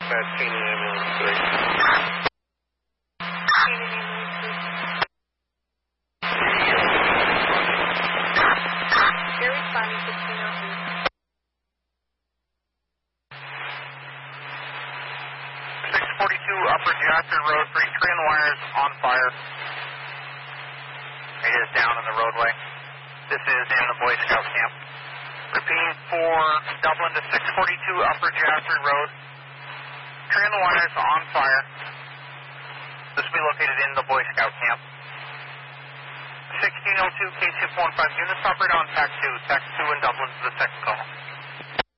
dispatch, Canaan Ambulance 3. Canaan Ambulance 3. They're responding to 1602. 642 Upper Jackson Road, 3 train wires on fire. It is down in the roadway. This is in the Boy Scout camp. Repeating for Dublin to 642 Upper Jackson Road. Train wires on fire. This will be located in the Boy Scout camp. 1602 K615 units operate on TAC 2. TAC 2 in Dublin to the second call.